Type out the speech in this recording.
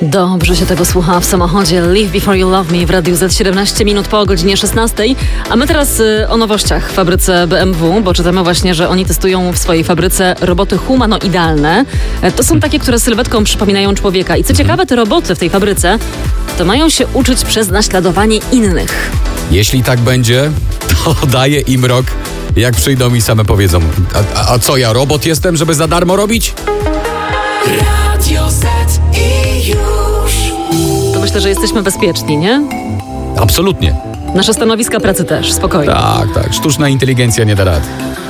Dobrze się tego słucha w samochodzie. Live Before You Love Me w Radiu Z 17 minut po godzinie 16. A my teraz o nowościach w fabryce BMW, bo czytamy właśnie, że oni testują w swojej fabryce roboty humanoidalne. To są takie, które sylwetką przypominają człowieka. I co ciekawe, te roboty w tej fabryce to mają się uczyć przez naśladowanie innych. Jeśli tak będzie, to daję im rok. Jak przyjdą i same powiedzą, a co, ja robot jestem, żeby za darmo robić? Radio Z i już. To myślę, że jesteśmy bezpieczni, nie? Absolutnie. Nasze stanowiska pracy też, spokojnie. Tak. Sztuczna inteligencja nie da rady.